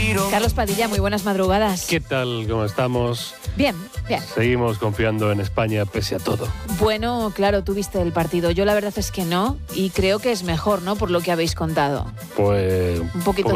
Carlos Padilla, muy buenas madrugadas. ¿Qué tal? ¿Cómo estamos? Bien, bien. Seguimos confiando en España pese a todo. Bueno, claro, tú viste el partido. Yo la verdad es que no, y creo que es mejor, ¿no? Por lo que habéis contado. Pues un poquito